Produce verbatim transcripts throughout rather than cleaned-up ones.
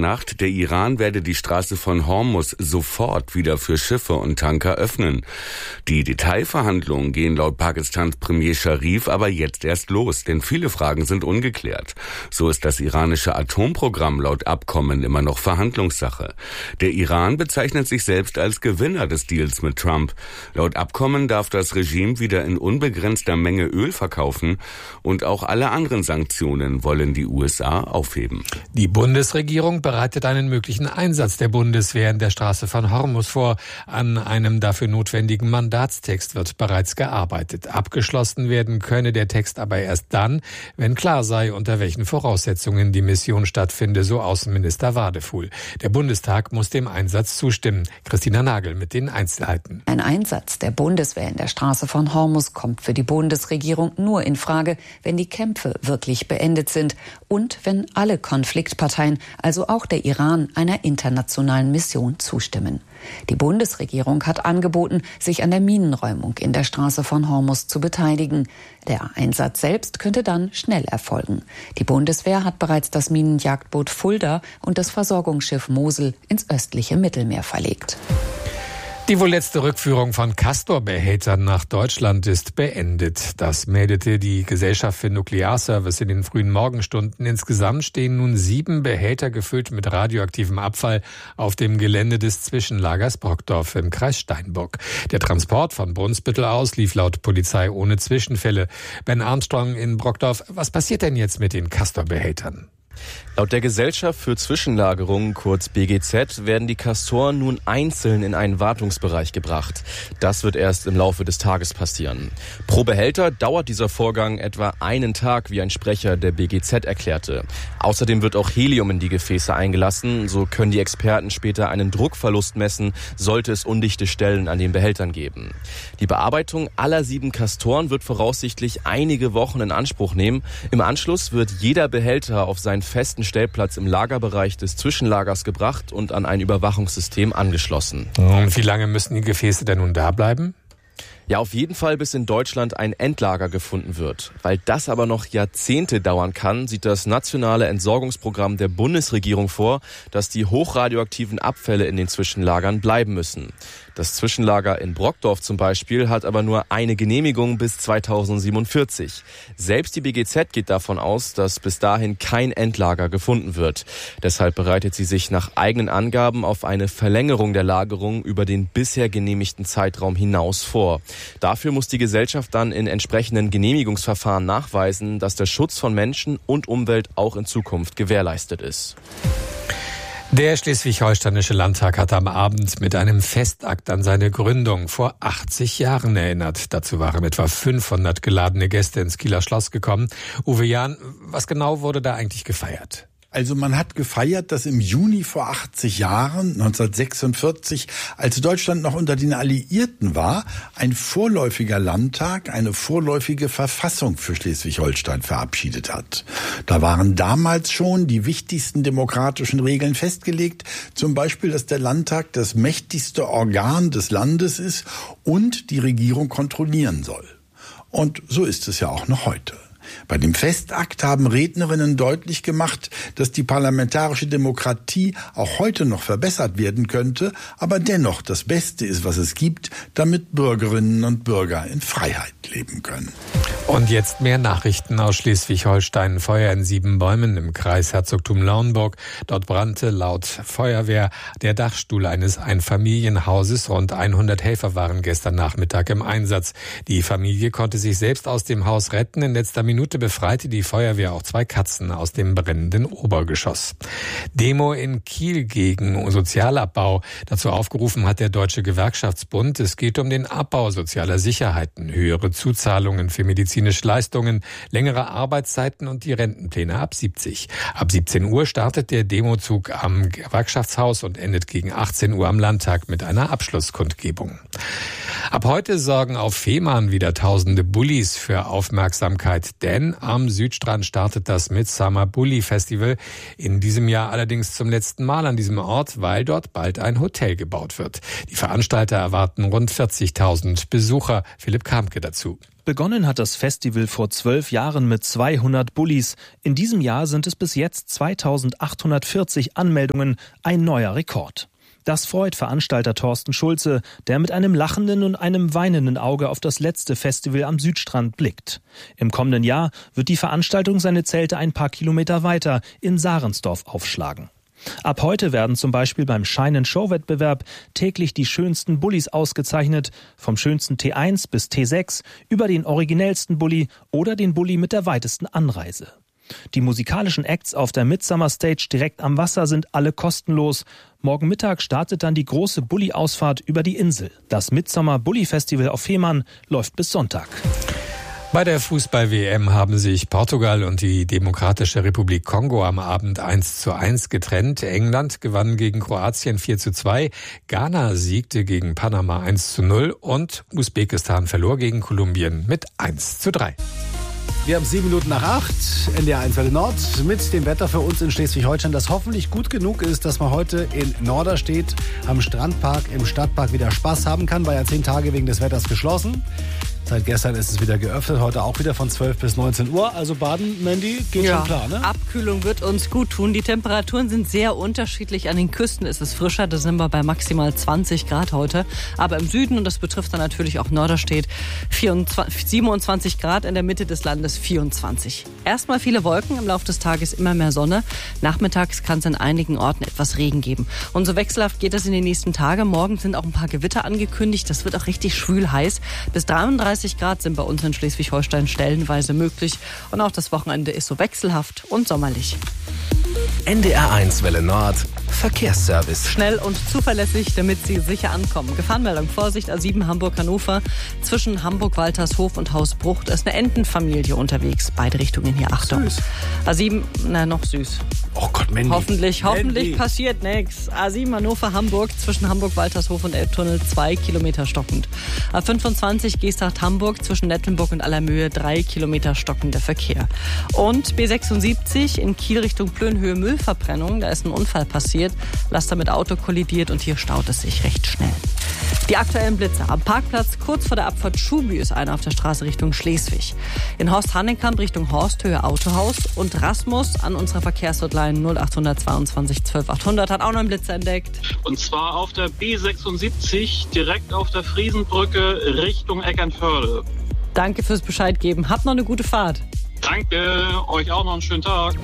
Nacht, der Iran werde die Straße von Hormuz sofort wieder für Schiffe und Tanker öffnen. Die Detailverhandlungen gehen laut Pakistans Premier Sharif aber jetzt erst los, denn viele Fragen sind ungeklärt. So ist das iranische Atomprogramm laut Abkommen immer noch Verhandlungssache. Der Iran bezeichnet sich selbst als Gewinner des Deals mit Trump. Laut Abkommen darf das Regime wieder in unbegrenzter Menge Öl verkaufen und auch alle anderen Sanktionen wollen die U S A aufheben. Die Bundesregierung bereitet einen möglichen Einsatz der Bundeswehr in der Straße von Hormuz vor. An einem dafür notwendigen Mandatstext wird bereits gearbeitet. Abgeschlossen werden könne der Text aber erst dann, wenn klar sei, unter welchen Voraussetzungen die Mission stattfinde, so Außenminister Wadefuhl. Der Bundestag muss dem Einsatz zustimmen. Christina Nagel mit den Einzelheiten. Ein Einsatz der Bundeswehr in der Straße von Hormuz kommt für die Bundesregierung nur in Frage, wenn die Kämpfe wirklich beendet sind und wenn alle Konfliktparteien, also auch der Iran, einer internationalen Mission zustimmen. Die Bundesregierung hat angeboten, sich an der Minenräumung in der Straße von Hormuz zu beteiligen. Der Einsatz selbst könnte dann schnell erfolgen. Die Bundeswehr hat bereits das Minenjagdboot Fulda und das Versorgungsschiff Mosel ins östliche Mittelmeer verlegt. Die wohl letzte Rückführung von Castor-Behältern nach Deutschland ist beendet. Das meldete die Gesellschaft für Nuklearservice in den frühen Morgenstunden. Insgesamt stehen nun sieben Behälter gefüllt mit radioaktivem Abfall auf dem Gelände des Zwischenlagers Brockdorf im Kreis Steinburg. Der Transport von Brunsbüttel aus lief laut Polizei ohne Zwischenfälle. Ben Armstrong in Brockdorf, was passiert denn jetzt mit den Castor-Behältern? Laut der Gesellschaft für Zwischenlagerung, kurz B G Z, werden die Castoren nun einzeln in einen Wartungsbereich gebracht. Das wird erst im Laufe des Tages passieren. Pro Behälter dauert dieser Vorgang etwa einen Tag, wie ein Sprecher der B G Z erklärte. Außerdem wird auch Helium in die Gefäße eingelassen. So können die Experten später einen Druckverlust messen, sollte es undichte Stellen an den Behältern geben. Die Bearbeitung aller sieben Castoren wird voraussichtlich einige Wochen in Anspruch nehmen. Im Anschluss wird jeder Behälter auf seinen festen Stellplatz im Lagerbereich des Zwischenlagers gebracht und an ein Überwachungssystem angeschlossen. Und wie lange müssen die Gefäße denn nun da bleiben? Ja, auf jeden Fall, bis in Deutschland ein Endlager gefunden wird. Weil das aber noch Jahrzehnte dauern kann, sieht das nationale Entsorgungsprogramm der Bundesregierung vor, dass die hochradioaktiven Abfälle in den Zwischenlagern bleiben müssen. Das Zwischenlager in Brockdorf zum Beispiel hat aber nur eine Genehmigung bis zweitausendsiebenundvierzig. Selbst die B G Z geht davon aus, dass bis dahin kein Endlager gefunden wird. Deshalb bereitet sie sich nach eigenen Angaben auf eine Verlängerung der Lagerung über den bisher genehmigten Zeitraum hinaus vor. Dafür muss die Gesellschaft dann in entsprechenden Genehmigungsverfahren nachweisen, dass der Schutz von Menschen und Umwelt auch in Zukunft gewährleistet ist. Der Schleswig-Holsteinische Landtag hat am Abend mit einem Festakt an seine Gründung vor achtzig Jahren erinnert. Dazu waren etwa fünfhundert geladene Gäste ins Kieler Schloss gekommen. Uwe Jahn, was genau wurde da eigentlich gefeiert? Also man hat gefeiert, dass im Juni vor achtzig Jahren, neunzehnhundertsechsundvierzig, als Deutschland noch unter den Alliierten war, ein vorläufiger Landtag eine vorläufige Verfassung für Schleswig-Holstein verabschiedet hat. Da waren damals schon die wichtigsten demokratischen Regeln festgelegt, zum Beispiel, dass der Landtag das mächtigste Organ des Landes ist und die Regierung kontrollieren soll. Und so ist es ja auch noch heute. Bei dem Festakt haben Rednerinnen deutlich gemacht, dass die parlamentarische Demokratie auch heute noch verbessert werden könnte, aber dennoch das Beste ist, was es gibt, damit Bürgerinnen und Bürger in Freiheit leben können. Und jetzt mehr Nachrichten aus Schleswig-Holstein. Feuer in Siebenbäumen im Kreis Herzogtum Lauenburg. Dort brannte laut Feuerwehr der Dachstuhl eines Einfamilienhauses. Rund hundert Helfer waren gestern Nachmittag im Einsatz. Die Familie konnte sich selbst aus dem Haus retten. In letzter Minute befreite die Feuerwehr auch zwei Katzen aus dem brennenden Obergeschoss. Demo in Kiel gegen Sozialabbau. Dazu aufgerufen hat der Deutsche Gewerkschaftsbund. Es geht um den Abbau sozialer Sicherheiten, höhere Zuzahlungen für medizinische Leistungen, längere Arbeitszeiten und die Rentenpläne ab siebzig. Ab siebzehn Uhr startet der Demozug am Gewerkschaftshaus und endet gegen achtzehn Uhr am Landtag mit einer Abschlusskundgebung. Ab heute sorgen auf Fehmarn wieder tausende Bullis für Aufmerksamkeit, denn am Südstrand startet das Midsummer Bulli Festival. In diesem Jahr allerdings zum letzten Mal an diesem Ort, weil dort bald ein Hotel gebaut wird. Die Veranstalter erwarten rund vierzigtausend Besucher. Philipp Kamke dazu. Begonnen hat das Festival vor zwölf Jahren mit zweihundert Bullis. In diesem Jahr sind es bis jetzt zweitausendachthundertvierzig Anmeldungen, ein neuer Rekord. Das freut Veranstalter Thorsten Schulze, der mit einem lachenden und einem weinenden Auge auf das letzte Festival am Südstrand blickt. Im kommenden Jahr wird die Veranstaltung seine Zelte ein paar Kilometer weiter in Sarensdorf aufschlagen. Ab heute werden zum Beispiel beim Shine-and-Show-Wettbewerb täglich die schönsten Bullis ausgezeichnet, vom schönsten T eins bis T sechs über den originellsten Bulli oder den Bulli mit der weitesten Anreise. Die musikalischen Acts auf der Midsummer Stage direkt am Wasser sind alle kostenlos. Morgen Mittag startet dann die große Bulli-Ausfahrt über die Insel. Das Midsummer Bulli Festival auf Fehmarn läuft bis Sonntag. Bei der Fußball-W M haben sich Portugal und die Demokratische Republik Kongo am Abend eins zu eins getrennt. England gewann gegen Kroatien vier zu zwei, Ghana siegte gegen Panama eins zu null und Usbekistan verlor gegen Kolumbien mit eins zu drei. Wir haben sieben Minuten nach acht, N D R eins Welle Nord, mit dem Wetter für uns in Schleswig-Holstein, das hoffentlich gut genug ist, dass man heute in Norderstedt am Strandpark im Stadtpark wieder Spaß haben kann. War ja zehn Tage wegen des Wetters geschlossen. Seit gestern ist es wieder geöffnet, heute auch wieder von zwölf bis neunzehn Uhr. Also baden, Mandy, geht ja, schon klar, ne? Abkühlung wird uns gut tun. Die Temperaturen sind sehr unterschiedlich. An den Küsten ist es frischer, da sind wir bei maximal zwanzig Grad heute. Aber im Süden, und das betrifft dann natürlich auch Norderstedt, vierundzwanzig, siebenundzwanzig Grad, in der Mitte des Landes vierundzwanzig. Erstmal viele Wolken, im Laufe des Tages immer mehr Sonne. Nachmittags kann es in einigen Orten etwas Regen geben. Und so wechselhaft geht es in den nächsten Tagen. Morgen sind auch ein paar Gewitter angekündigt. Das wird auch richtig schwül heiß. Bis dreiunddreißig Grad sind bei uns in Schleswig-Holstein stellenweise möglich. Und auch das Wochenende ist so wechselhaft und sommerlich. N D R eins Welle Nord, Verkehrsservice. Schnell und zuverlässig, damit Sie sicher ankommen. Gefahrenmeldung, Vorsicht, A sieben Hamburg-Hannover. Zwischen Hamburg-Waltershof und Hausbruch ist eine Entenfamilie unterwegs. Beide Richtungen hier, Achtung. Süß. A sieben, na noch süß. Oh Gott, Mandy. Hoffentlich, hoffentlich Mandy. passiert nichts. A sieben Hannover-Hamburg, zwischen Hamburg-Waltershof und Elbtunnel zwei Kilometer stockend. A fünfundzwanzig Geesthacht-Hamburg, zwischen Nettlenburg und Allermöhe drei Kilometer stockender Verkehr. Und B sechsundsiebzig in Kiel Richtung Plönhöhe Müllverbrennung, da ist ein Unfall passiert. Laster mit Auto kollidiert und hier staut es sich recht schnell. Die aktuellen Blitze. Am Parkplatz kurz vor der Abfahrt Schuby ist einer auf der Straße Richtung Schleswig. In Horst-Hanekamp Richtung Horsthöhe Autohaus. Und Rasmus an unserer Verkehrshotline null acht zweiundzwanzig zwölf achthundert hat auch noch einen Blitz entdeckt. Und zwar auf der B sechsundsiebzig, direkt auf der Friesenbrücke Richtung Eckernförde. Danke fürs Bescheid geben. Habt noch eine gute Fahrt. Danke, euch auch noch einen schönen Tag.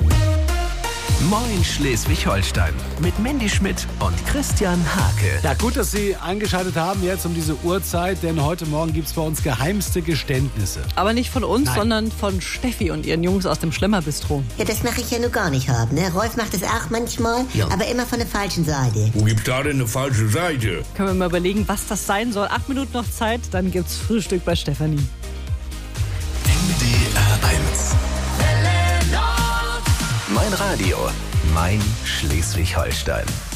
Moin Schleswig-Holstein mit Mandy Schmidt und Christian Hake. Ja, gut, dass Sie eingeschaltet haben jetzt um diese Uhrzeit, denn heute Morgen gibt es bei uns geheimste Geständnisse. Aber nicht von uns, Nein. sondern von Steffi und ihren Jungs aus dem Schlemmerbistro. Ja, das mache ich ja nur gar nicht haben, ne? Rolf macht das auch manchmal, Ja. aber immer von der falschen Seite. Wo gibt's da denn eine falsche Seite? Können wir mal überlegen, was das sein soll. Acht Minuten noch Zeit, dann gibt's Frühstück bei Stefanie. N D R eins. Mein Radio, mein Schleswig-Holstein.